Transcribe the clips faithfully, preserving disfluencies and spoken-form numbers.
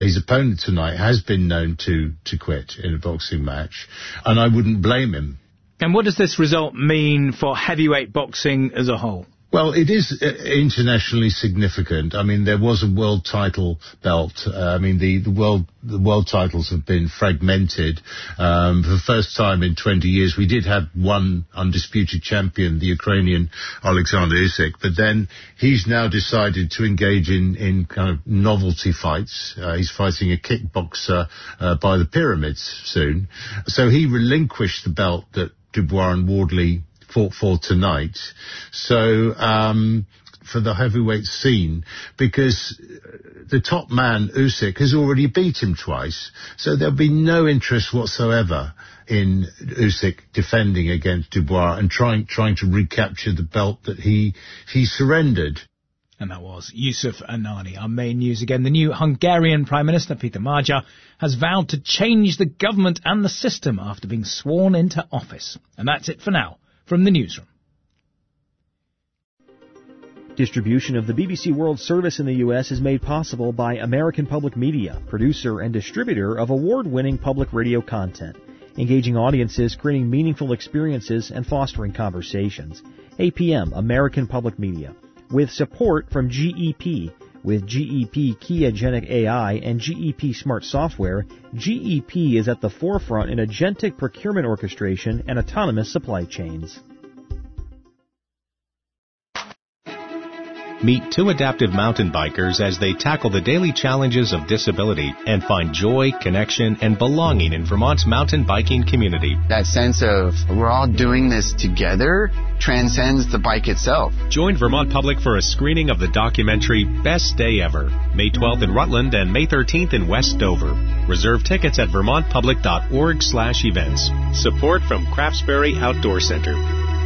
His opponent tonight has been known to, to quit in a boxing match, and I wouldn't blame him. And what does this result mean for heavyweight boxing as a whole? Well, it is uh, internationally significant. I mean, there was a world title belt. Uh, I mean, the, the world the world titles have been fragmented. Um, for the first time in twenty years, we did have one undisputed champion, the Ukrainian Alexander Usyk, but then he's now decided to engage in, in kind of novelty fights. Uh, he's fighting a kickboxer uh, by the pyramids soon. So he relinquished the belt that Dubois and Wardley fought for tonight. So, um, for the heavyweight scene, because the top man, Usyk, has already beat him twice. So there'll be no interest whatsoever in Usyk defending against Dubois and trying, trying to recapture the belt that he, he surrendered. And that was Yusuf Anani. Our main news again. The new Hungarian Prime Minister, Peter Magyar, has vowed to change the government and the system after being sworn into office. And that's it for now. From the newsroom. Distribution of the B B C World Service in the U S is made possible by American Public Media, producer and distributor of award-winning public radio content, engaging audiences, creating meaningful experiences, and fostering conversations. A P M, American Public Media, with support from G E P. With G E P Key Agentic A I and G E P Smart Software, G E P is at the forefront in agentic procurement orchestration and autonomous supply chains. Meet two adaptive mountain bikers as they tackle the daily challenges of disability and find joy, connection, and belonging in Vermont's mountain biking community. That sense of we're all doing this together transcends the bike itself. Join Vermont Public for a screening of the documentary Best Day Ever, May twelfth in Rutland and May thirteenth in West Dover. Reserve tickets at vermontpublic.org slash events. Support from Craftsbury Outdoor Center.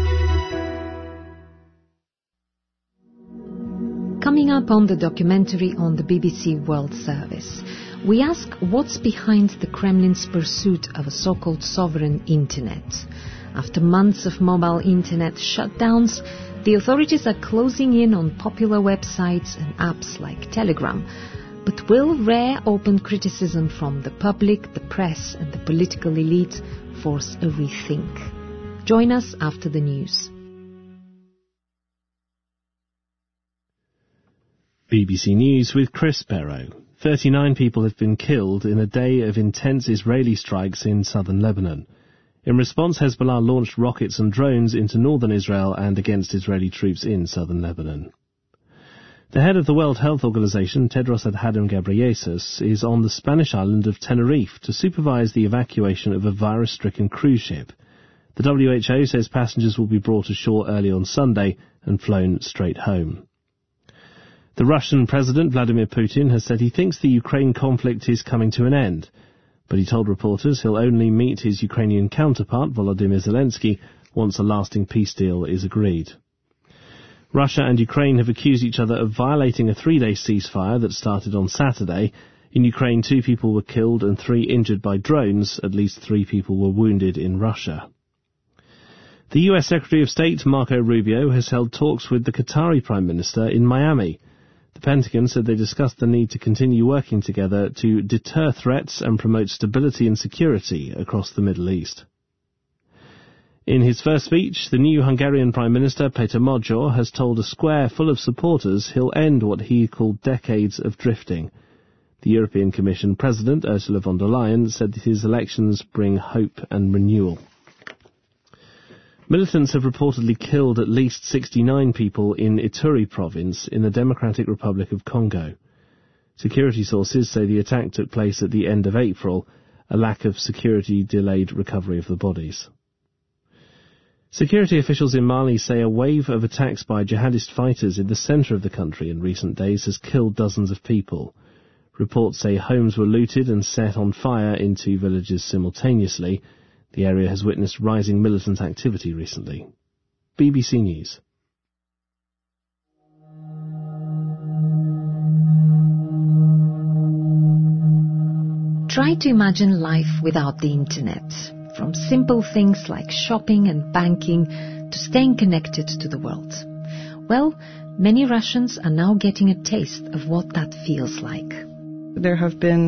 Coming up on the documentary on the B B C World Service, we ask what's behind the Kremlin's pursuit of a so-called sovereign internet. After months of mobile internet shutdowns, the authorities are closing in on popular websites and apps like Telegram. But will rare open criticism from the public, the press and the political elite force a rethink? Join us after the news. B B C News with Chris Barrow. thirty-nine people have been killed in a day of intense Israeli strikes in southern Lebanon. In response, Hezbollah launched rockets and drones into northern Israel and against Israeli troops in southern Lebanon. The head of the World Health Organization, Tedros Adhanom Ghebreyesus, is on the Spanish island of Tenerife to supervise the evacuation of a virus-stricken cruise ship. The W H O says passengers will be brought ashore early on Sunday and flown straight home. The Russian President Vladimir Putin has said he thinks the Ukraine conflict is coming to an end, but he told reporters he'll only meet his Ukrainian counterpart, Volodymyr Zelensky, once a lasting peace deal is agreed. Russia and Ukraine have accused each other of violating a three-day ceasefire that started on Saturday. In Ukraine, two people were killed and three injured by drones. At least three people were wounded in Russia. The U S Secretary of State, Marco Rubio, has held talks with the Qatari Prime Minister in Miami. The Pentagon said they discussed the need to continue working together to deter threats and promote stability and security across the Middle East. In his first speech, the new Hungarian Prime Minister, Peter Magyar, has told a square full of supporters he'll end what he called decades of drifting. The European Commission President, Ursula von der Leyen, said that his elections bring hope and renewal. Militants have reportedly killed at least sixty-nine people in Ituri province in the Democratic Republic of Congo. Security sources say the attack took place at the end of April. A lack of security delayed recovery of the bodies. Security officials in Mali say a wave of attacks by jihadist fighters in the centre of the country in recent days has killed dozens of people. Reports say homes were looted and set on fire in two villages simultaneously. The area has witnessed rising militant activity recently. B B C News. Try to imagine life without the internet. From simple things like shopping and banking to staying connected to the world. Well, many Russians are now getting a taste of what that feels like. There have been